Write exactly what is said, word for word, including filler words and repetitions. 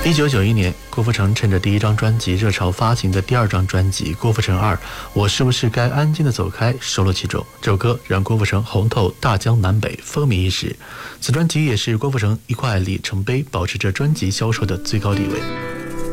一九九一年，郭富城趁着第一张专辑热潮发行的第二张专辑《郭富城二》，我是不是该安静的走开收录其中。这首歌让郭富城红透大江南北，风靡一时。此专辑也是郭富城一块里程碑，保持着专辑销售的最高地位。